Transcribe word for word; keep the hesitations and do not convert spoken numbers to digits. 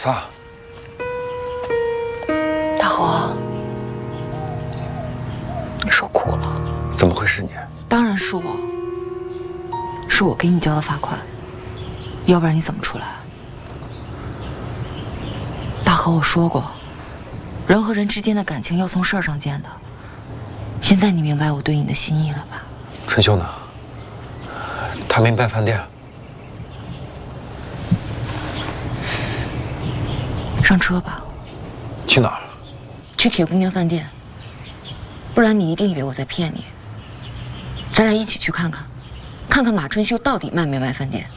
仨。 大河，你说苦了？ 怎么会是你？ 当然是我，是我给你交的罚款，要不然你怎么出来？大河，我说过，人和人之间的感情要从事儿上见的。现在你明白我对你的心意了吧？ 春秀呢？他没办饭店。 上车吧。 去哪儿？ 去铁姑娘饭店。不然你一定以为我在骗你。咱俩一起去看看，看看马春秀到底卖没卖饭店。